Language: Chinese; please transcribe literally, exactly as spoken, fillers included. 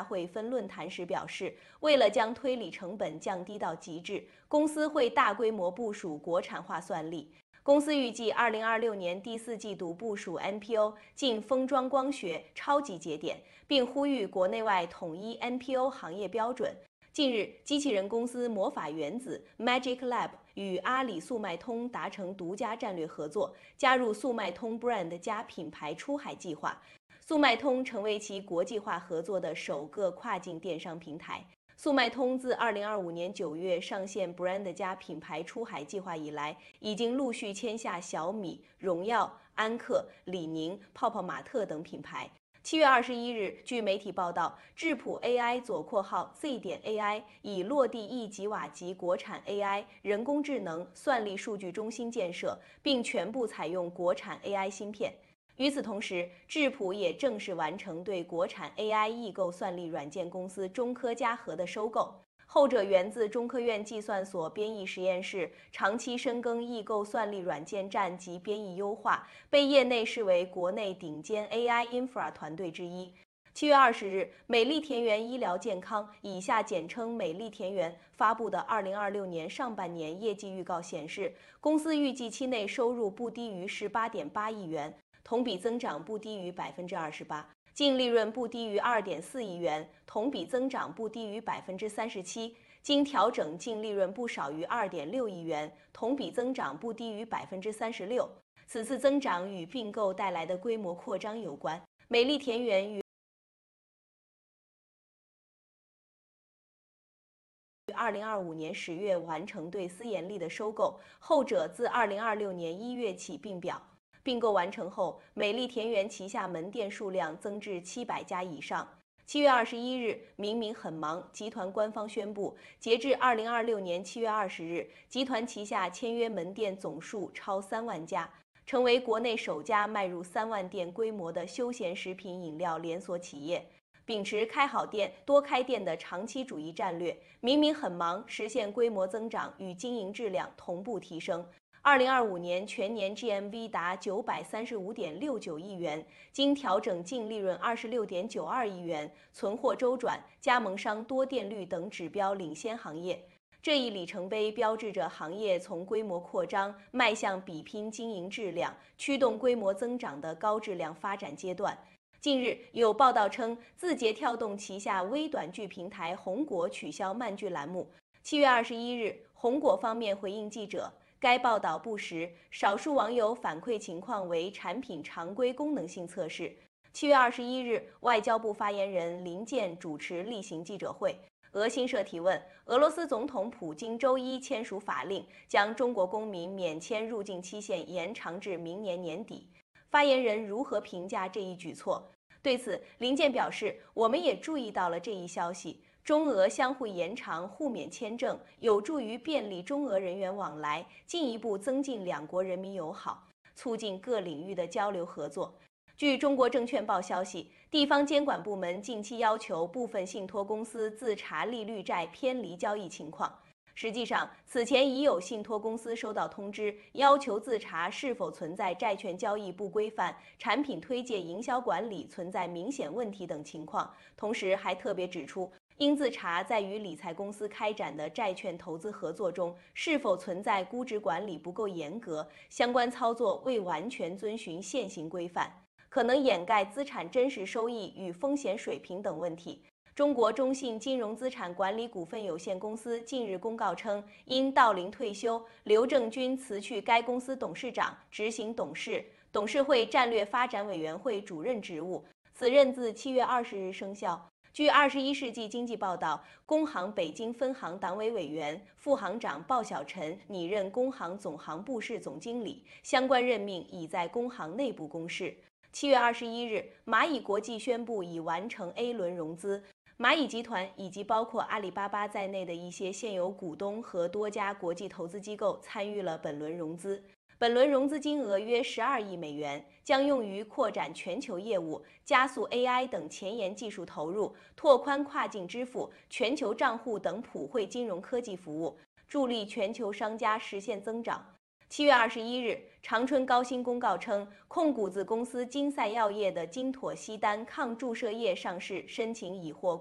大会分论坛时表示，为了将推理成本降低到极致，公司会大规模部署国产化算力。公司预计二零二六年第四季度部署 N P O 进封装光学超级节点，并呼吁国内外统一 N P O 行业标准。近日，机器人公司魔法原子 Magic Lab 与阿里速卖通达成独家战略合作，加入速卖通 Brand 加品牌出海计划。速卖通成为其国际化合作的首个跨境电商平台。速卖通自二零二五年九月上线 Brand 加品牌出海计划以来，已经陆续签下小米、荣耀、安克、李宁、泡泡玛特等品牌。七月二十一日，据媒体报道，智谱 A I 左括号 Z 点 A I 已落地一吉瓦级国产 A I 人工智能算力数据中心建设，并全部采用国产 A I 芯片。与此同时，智谱也正式完成对国产 A I 异构算力软件公司中科嘉禾的收购。后者源自中科院计算所编译实验室，长期深耕异构算力软件站及编译优化，被业内视为国内顶尖 A I infra 团队之一。七月二十日，美丽田园医疗健康（以下简称美丽田园）发布的二零二六年上半年业绩预告显示，公司预计期内收入不低于十八点八亿元，同比增长不低于百分之二十八。净利润不低于二点四亿元，同比增长不低于百分之三十七；经调整净利润不少于二点六亿元，同比增长不低于百分之三十六。此次增长与并购带来的规模扩张有关。美丽田园于二零二五年十月完成对思妍丽的收购，后者自二零二六年一月起并表。并购完成后，美丽田园旗下门店数量增至七百家以上。七月二十一日，明明很忙集团官方宣布，截至二零二六年七月二十日，集团旗下签约门店总数超三万家，成为国内首家迈入三万店规模的休闲食品饮料连锁企业。秉持开好店、多开店的长期主义战略，明明很忙实现规模增长与经营质量同步提升。二零二五年全年 G M V 达九百三十五点六九亿元，经调整净利润二十六点九二亿元，存货周转、加盟商多店率等指标领先行业。这一里程碑标志着行业从规模扩张迈向比拼经营质量、驱动规模增长的高质量发展阶段。近日有报道称，字节跳动旗下微短剧平台红果取消漫剧栏目。七月二十一日，红果方面回应记者，该报道不实，少数网友反馈情况为产品常规功能性测试。七月二十一日，外交部发言人林健主持例行记者会。俄新社提问：俄罗斯总统普京周一签署法令，将中国公民免签入境期限延长至明年年底。发言人如何评价这一举措？对此，林健表示：我们也注意到了这一消息。中俄相互延长互免签证，有助于便利中俄人员往来，进一步增进两国人民友好，促进各领域的交流合作。据中国证券报消息，地方监管部门近期要求部分信托公司自查利率债偏离交易情况。实际上，此前已有信托公司收到通知，要求自查是否存在债券交易不规范、产品推介营销管理存在明显问题等情况。同时还特别指出，应自查在与理财公司开展的债券投资合作中，是否存在估值管理不够严格、相关操作未完全遵循现行规范，可能掩盖资产真实收益与风险水平等问题。中国中信金融资产管理股份有限公司近日公告称，因到龄退休，刘正军辞去该公司董事长、执行董事、董事会战略发展委员会主任职务，此任自七月二十日生效。据二十一世纪经济报道，工行北京分行党委委员、副行长鲍小晨拟任工行总行部室总经理，相关任命已在工行内部公示。七月二十一日，蚂蚁国际宣布已完成 A 轮融资。蚂蚁集团以及包括阿里巴巴在内的一些现有股东和多家国际投资机构参与了本轮融资。本轮融资金额约十二亿美元，将用于扩展全球业务、加速 A I 等前沿技术投入、拓宽跨境支付、全球账户等普惠金融科技服务，助力全球商家实现增长。七月二十一日，长春高新公告称，控股子公司金赛药业的金妥昔丹抗注射液上市申请已获